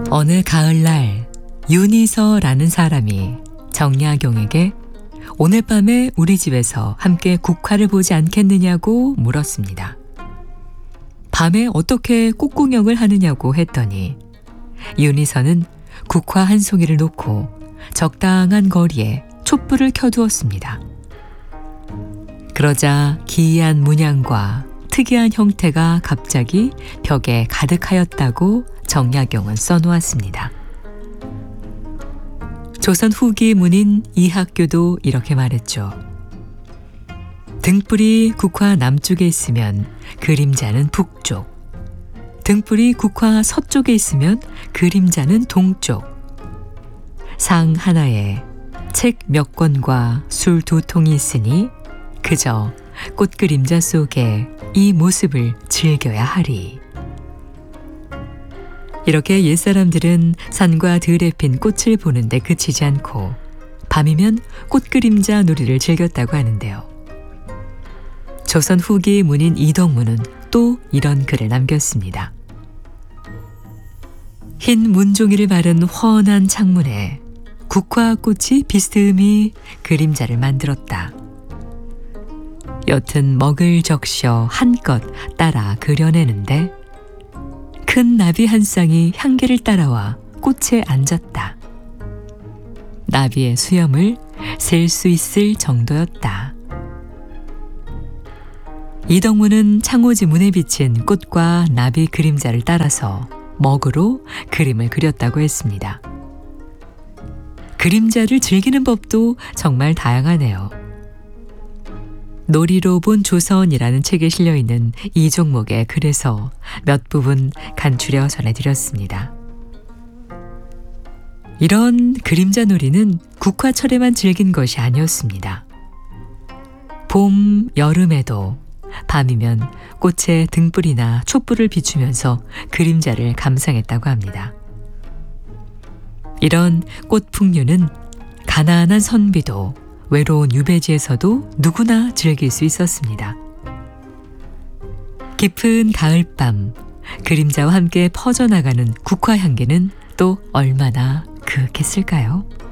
어느 가을날 윤희서라는 사람이 정약용에게 오늘 밤에 우리 집에서 함께 국화를 보지 않겠느냐고 물었습니다. 밤에 어떻게 꽃구경을 하느냐고 했더니 윤희서는 국화 한 송이를 놓고 적당한 거리에 촛불을 켜두었습니다. 그러자 기이한 문양과 특이한 형태가 갑자기 벽에 가득하였다고 정약용은 써놓았습니다. 조선 후기 문인 이학교도 이렇게 말했죠. 등불이 국화 남쪽에 있으면 그림자는 북쪽, 등불이 국화 서쪽에 있으면 그림자는 동쪽. 상 하나에 책 몇 권과 술 2통이 있으니 그저 꽃그림자 속에 이 모습을 즐겨야 하리. 이렇게 옛사람들은 산과 들에 핀 꽃을 보는데 그치지 않고 밤이면 꽃그림자 놀이를 즐겼다고 하는데요. 조선 후기 문인 이덕무는 또 이런 글을 남겼습니다. 흰 문종이를 바른 훤한 창문에 국화꽃이 비스듬히 그림자를 만들었다. 옅은 먹을 적셔 한껏 따라 그려내는데 큰 나비 한 쌍이 향기를 따라와 꽃에 앉았다. 나비의 수염을 셀 수 있을 정도였다. 이덕무는 창호지 문에 비친 꽃과 나비 그림자를 따라서 먹으로 그림을 그렸다고 했습니다. 그림자를 즐기는 법도 정말 다양하네요. 놀이로 본 조선이라는 책에 실려있는 이 종목의 글에서 몇 부분 간추려 전해드렸습니다. 이런 그림자 놀이는 국화철에만 즐긴 것이 아니었습니다. 봄, 여름에도 밤이면 꽃에 등불이나 촛불을 비추면서 그림자를 감상했다고 합니다. 이런 꽃 풍류는 가난한 선비도 외로운 유배지에서도 누구나 즐길 수 있었습니다. 깊은 가을밤, 그림자와 함께 퍼져나가는 국화 향기는 또 얼마나 그윽했을까요?